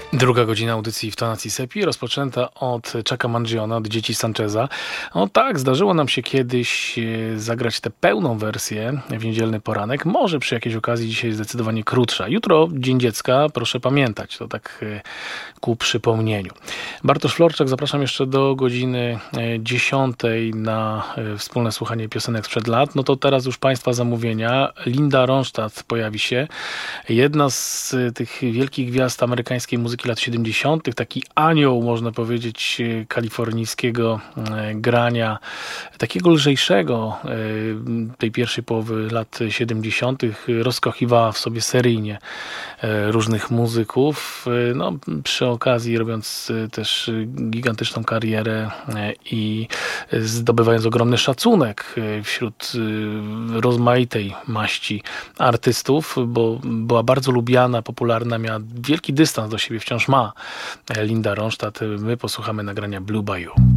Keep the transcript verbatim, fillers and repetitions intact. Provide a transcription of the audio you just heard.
Druga godzina audycji w tonacji Sepi, rozpoczęta od Chucka Mangiona, od Dzieci Sancheza. No tak, zdarzyło nam się kiedyś e, zagrać tę pełną wersję w niedzielny poranek. Może przy jakiejś okazji dzisiaj zdecydowanie krótsza. Jutro Dzień Dziecka, proszę pamiętać, to tak e, ku przypomnieniu. Bartosz Florczak, zapraszam jeszcze do godziny e, dziesiątej na e, wspólne słuchanie piosenek sprzed lat. No to teraz już Państwa zamówienia. Linda Ronstadt pojawi się. Jedna z e, tych wielkich gwiazd amerykańskiej muzyki lat siedemdziesiątych, taki anioł, można powiedzieć, kalifornijskiego grania, takiego lżejszego tej pierwszej połowy lat siedemdziesiątych, rozkochiwała w sobie seryjnie różnych muzyków, no, przy okazji robiąc też gigantyczną karierę i zdobywając ogromny szacunek wśród rozmaitej maści artystów, bo była bardzo lubiana, popularna, miała wielki dystans do siebie, wciąż ma Linda Ronstadt. My posłuchamy nagrania Blue Bayou.